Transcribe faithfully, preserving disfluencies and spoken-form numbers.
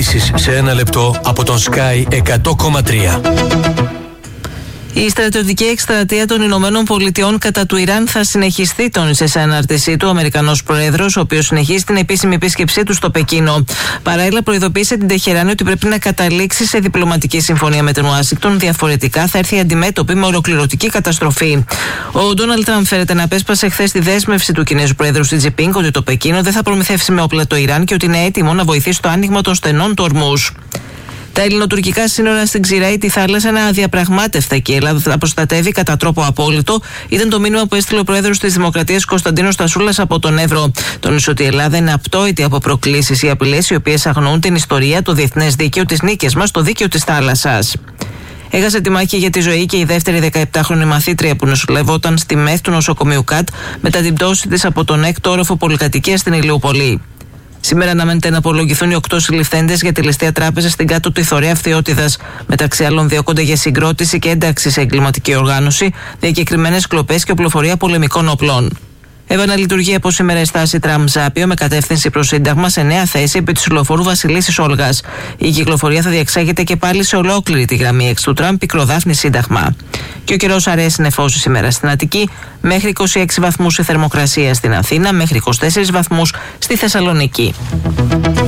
Ειδήσεις σε ένα λεπτό από τον Sky εκατό κόμμα τρία. Η στρατιωτική εκστρατεία των Ηνωμένων Πολιτειών κατά του Ιράν θα συνεχιστεί, τόνισε σε ανάρτησή του ο Αμερικανός Πρόεδρος, ο οποίος συνεχίζει την επίσημη επίσκεψή του στο Πεκίνο. Παράλληλα, προειδοποίησε την Τεχεράνη ότι πρέπει να καταλήξει σε διπλωματική συμφωνία με την Ουάσιγκτον. Διαφορετικά, θα έρθει αντιμέτωπη με ολοκληρωτική καταστροφή. Ο Ντόναλντ Τραμπ φέρεται να απέσπασε χθες τη δέσμευση του Κινέζου Πρόεδρου Σι Τζινπίνγκ ότι το Πεκίνο δεν θα προμηθεύσει με όπλα το Ιράν και ότι είναι έτοιμο να βοηθήσει στο άνοιγμα των στενών του Ορμούζ. Τα ελληνοτουρκικά σύνορα στην Ξηραήτη θάλασσα είναι αδιαπραγμάτευτα και η Ελλάδα θα προστατεύει κατά τρόπο απόλυτο, ήταν το μήνυμα που έστειλε ο πρόεδρος της Δημοκρατίας Κωνσταντίνος Τασούλας από τον Εύρο. Τόνισε ότι η Ελλάδα είναι απτόητη από προκλήσεις ή απειλές οι οποίες αγνοούν την ιστορία, το διεθνές δίκαιο, τις νίκες μας, το δίκαιο της θάλασσας. Έχασε τη μάχη για τη ζωή και η δεύτερη δεκαεπτάχρονη μαθήτρια που νοσηλευόταν στη ΜΕΘ του νοσοκομείου ΚΑΤ μετά την πτώση της από τον έκτο όροφο πολυκατοικίας στην Ηλιούπολη. Σήμερα αναμένεται να απολογηθούν οι οκτώ συλληφθέντες για τη ληστεία τράπεζα στην κάτω του Θωρέα Φθιώτιδας. Μεταξύ άλλων, διώκονται για συγκρότηση και ένταξη σε εγκληματική οργάνωση, διακεκριμένες κλοπές και οπλοφορία πολεμικών όπλων. Επαναλειτουργεί από σήμερα η στάση Τραμ-Ζάπιο με κατεύθυνση προς Σύνταγμα σε νέα θέση επί της ουλοφόρου Βασιλίσσης Όλγας. Η κυκλοφορία θα διεξάγεται και πάλι σε ολόκληρη τη γραμμή εξ του Τραμ Πικροδάφνη Σύνταγμα. Και ο καιρός αρέσει νεφώσει σήμερα στην Αττική, μέχρι είκοσι έξι βαθμούς η θερμοκρασία στην Αθήνα, μέχρι είκοσι τέσσερις βαθμούς στη Θεσσαλονίκη.